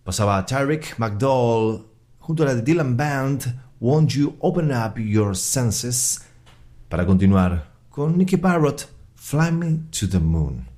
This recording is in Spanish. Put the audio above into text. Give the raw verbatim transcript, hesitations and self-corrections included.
Pasaba Tyreek McDowell junto a la de Dylan Band, Won't You Open Up Your Senses, para continuar con Nicky Parrott, Fly Me to the Moon.